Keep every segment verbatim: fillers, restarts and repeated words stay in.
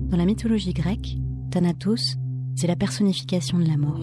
Dans la mythologie grecque, Thanatos, c'est la personnification de la mort.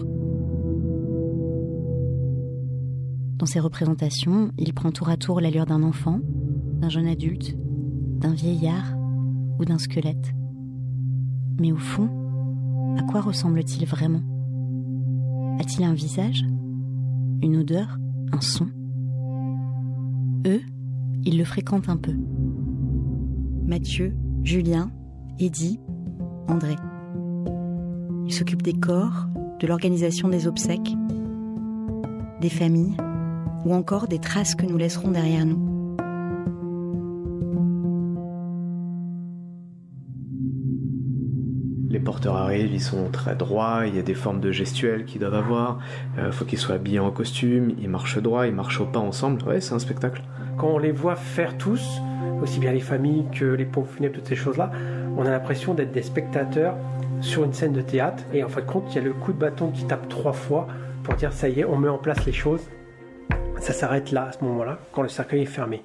Dans ses représentations, il prend tour à tour l'allure d'un enfant, d'un jeune adulte, d'un vieillard ou d'un squelette. Mais au fond, à quoi ressemble-t-il vraiment ? A-t-il un visage ? Une odeur ? Un son ? Eux, ils le fréquentent un peu. Mathieu, Julien, Eddy, André. Ils s'occupent des corps, de l'organisation des obsèques, des familles, ou encore des traces que nous laisserons derrière nous. Les porteurs arrivent, ils sont très droits, il y a des formes de gestuelles qu'ils doivent avoir, il euh, faut qu'ils soient habillés en costume, ils marchent droit, ils marchent au pas ensemble, ouais, c'est un spectacle. Quand on les voit faire tous, aussi bien les familles que les pompes funèbres, toutes ces choses-là, on a l'impression d'être des spectateurs sur une scène de théâtre, et en fin de compte, il y a le coup de bâton qui tape trois fois pour dire ça y est, on met en place les choses. Ça s'arrête là, à ce moment-là, quand le cercueil est fermé.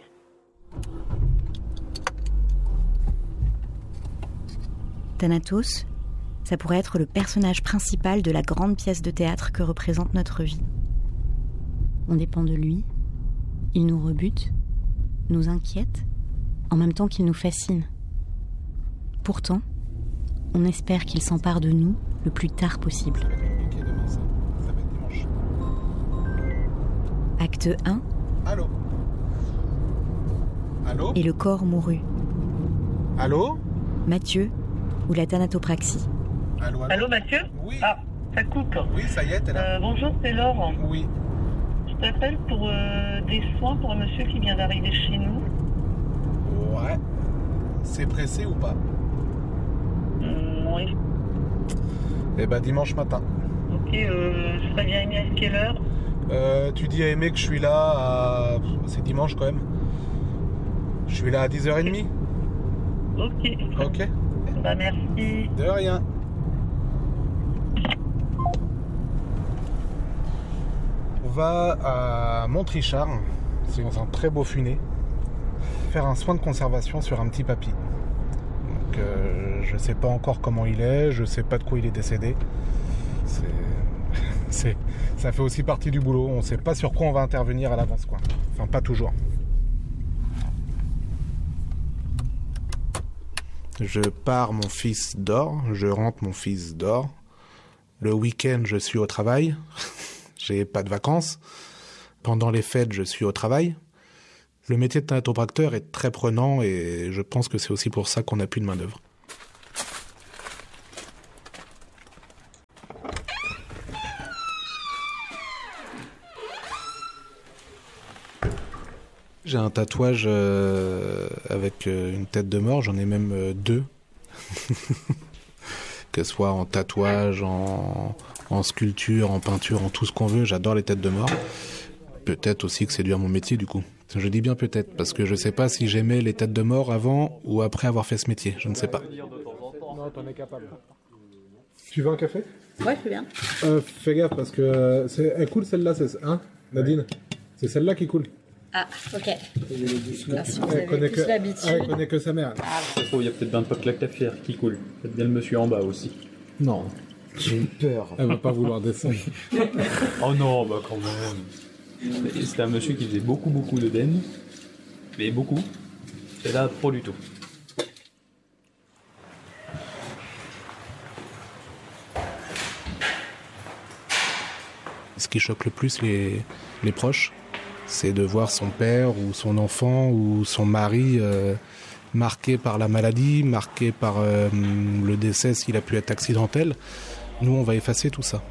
Thanatos, ça pourrait être le personnage principal de la grande pièce de théâtre que représente notre vie. On dépend de lui, il nous rebute, nous inquiète, en même temps qu'il nous fascine. Pourtant, on espère qu'il s'empare de nous le plus tard possible. Acte un. Allô ? Allô ? Et le corps mourut. Allô ? Mathieu ou la thanatopraxie. Allô, allô, allô Mathieu ? Oui. Ah, ça coupe. Oui, ça y est, t'es là. Euh, bonjour, c'est Laure. Oui. Je t'appelle pour euh, des soins pour un monsieur qui vient d'arriver chez nous. Ouais. C'est pressé ou pas ? Mmh, oui. Eh ben, dimanche matin. Ok, euh, je serais bien aimé à quelle heure ? Euh, tu dis à Aimé que je suis là à... C'est dimanche quand même. Je suis là à dix heures trente. Ok. Ok. Bah merci. De rien. On va à Montrichard, c'est dans un très beau funé, faire un soin de conservation sur un petit papy. Donc euh, je sais pas encore comment il est, je sais pas de quoi il est décédé. C'est... c'est... Ça fait aussi partie du boulot, on sait pas sur quoi on va intervenir à l'avance, quoi. Enfin, pas toujours. Je pars, mon fils dort, je rentre, mon fils dort. Le week-end, je suis au travail, j'ai pas de vacances. Pendant les fêtes, je suis au travail. Le métier de thanatopracteur est très prenant et je pense que c'est aussi pour ça qu'on n'a plus de main-d'œuvre. J'ai un tatouage euh, avec euh, une tête de mort, j'en ai même euh, deux. Que ce soit en tatouage, en, en sculpture, en peinture, en tout ce qu'on veut, j'adore les têtes de mort. Peut-être aussi que c'est dû à mon métier du coup. Je dis bien peut-être, parce que je sais pas si j'aimais les têtes de mort avant ou après avoir fait ce métier, je ne sais pas. Non, t'en es capable. Tu veux un café ? Ouais, je veux bien. Euh, fais gaffe parce que euh, c'est... elle coule celle-là, c'est... Hein, Nadine ? C'est celle-là qui coule. Ah, ok. Merci, vous Elle avez connaît plus que... l'habitude. Elle connaît que sa mère. Ah, Ça se trouve, il y a peut-être bien pas que la cafetière qui coule. Peut-être bien le monsieur en bas aussi. Non. J'ai eu peur. Elle va pas vouloir descendre. Oh non, bah quand même. Et c'était un monsieur qui faisait beaucoup, beaucoup de den. Mais beaucoup. Et là, pas du tout. Ce qui choque le plus les, les proches, c'est de voir son père ou son enfant ou son mari euh, marqué par la maladie, marqué par euh, le décès s'il a pu être accidentel. Nous, on va effacer tout ça.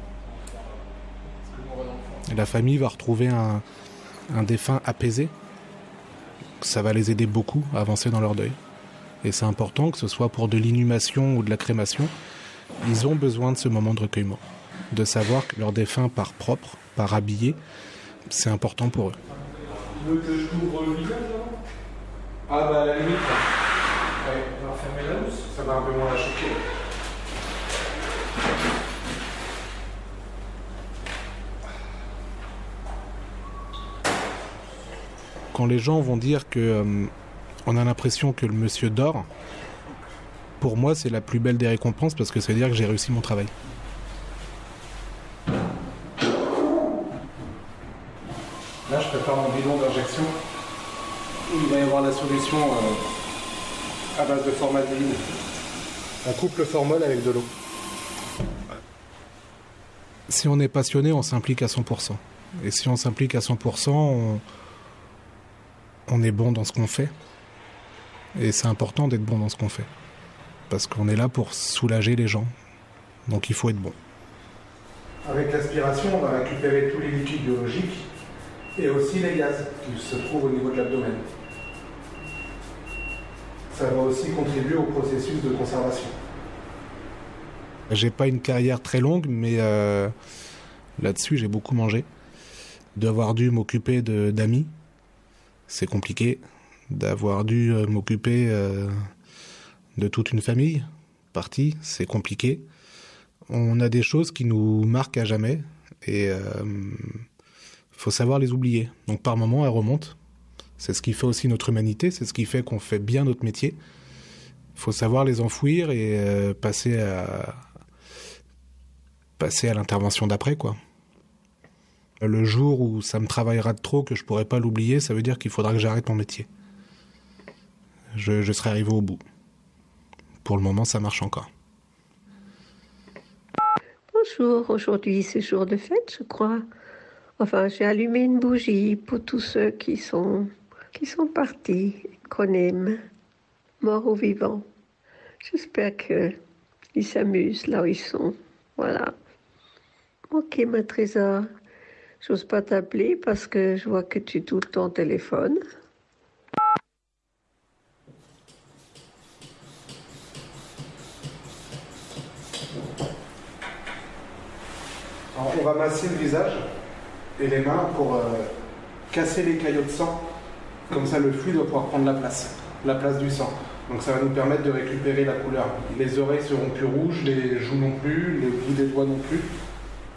Et la famille va retrouver un, un défunt apaisé. Ça va les aider beaucoup à avancer dans leur deuil. Et c'est important que ce soit pour de l'inhumation ou de la crémation. Ils ont besoin de ce moment de recueillement. De savoir que leur défunt part propre, part habillé, c'est important pour eux. Tu veux que je couvre le visage là ? Ah bah à la limite, ouais, on va fermer la housse, ça va un peu moins la choquer. Quand les gens vont dire que euh, on a l'impression que le monsieur dort, Pour moi, c'est la plus belle des récompenses parce que ça veut dire que j'ai réussi mon travail. Là, je prépare mon bidon d'injection. Il va y avoir la solution euh, à base de formaldéhyde. On coupe le formol avec de l'eau. Si on est passionné, on s'implique à cent pour cent. Et si on s'implique à cent pour cent, on, on est bon dans ce qu'on fait. Et c'est important d'être bon dans ce qu'on fait. Parce qu'on est là pour soulager les gens. Donc il faut être bon. Avec l'aspiration, on va récupérer tous les liquides biologiques et aussi les gaz qui se trouvent au niveau de l'abdomen. Ça va aussi contribuer au processus de conservation. J'ai pas une carrière très longue, mais euh, là-dessus, j'ai beaucoup mangé. D'avoir dû m'occuper de, d'amis, c'est compliqué. D'avoir dû euh, m'occuper euh, de toute une famille partie, c'est compliqué. On a des choses qui nous marquent à jamais et euh, faut savoir les oublier. Donc par moments, elles remontent. C'est ce qui fait aussi notre humanité, c'est ce qui fait qu'on fait bien notre métier. Il faut savoir les enfouir et euh, passer à passer à l'intervention d'après, quoi. Le jour où ça me travaillera de trop, que je pourrai pas l'oublier, ça veut dire qu'il faudra que j'arrête mon métier. Je, je serai arrivé au bout. Pour le moment, ça marche encore. Bonjour, aujourd'hui c'est jour de fête, je crois. Enfin, j'ai allumé une bougie pour tous ceux qui sont, qui sont partis, qu'on aime, morts ou vivants. J'espère qu'ils s'amusent là où ils sont. Voilà. Ok, ma trésor, j'ose pas t'appeler parce que je vois que tu touches ton téléphone. Alors, on va masser le visage et les mains pour euh, casser les caillots de sang. Comme ça, le fluide va pouvoir prendre la place, la place du sang. Donc ça va nous permettre de récupérer la couleur. Les oreilles seront plus rouges, les joues non plus, les bouts des doigts non plus.